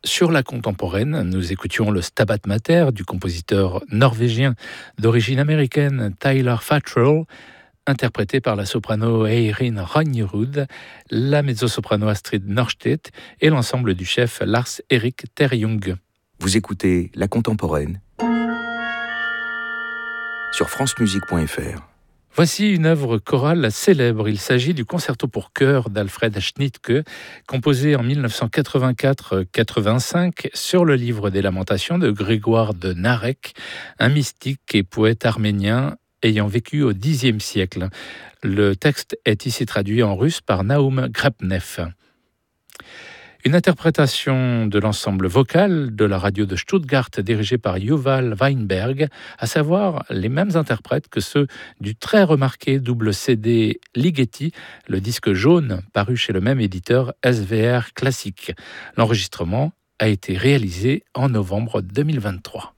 Sur la contemporaine, nous écoutions le Stabat Mater du compositeur norvégien d'origine américaine Tyler Fattrell, interprété par la soprano Eirin Ragnerud, la mezzo-soprano Astrid Norstedt et l'ensemble du chef Lars-Erik Terjung. Vous écoutez La Contemporaine sur francemusique.fr. Voici une œuvre chorale célèbre. Il s'agit du concerto pour chœur d'Alfred Schnittke, composé en 1984-85 sur le livre des Lamentations de Grégoire de Narek, un mystique et poète arménien ayant vécu au Xe siècle. Le texte est ici traduit en russe par Naum Grebnev. Une interprétation de l'ensemble vocal de la radio de Stuttgart dirigée par Yuval Weinberg, à savoir les mêmes interprètes que ceux du très remarqué double CD Ligeti, le disque jaune paru chez le même éditeur SVR Classique. L'enregistrement a été réalisé en novembre 2023.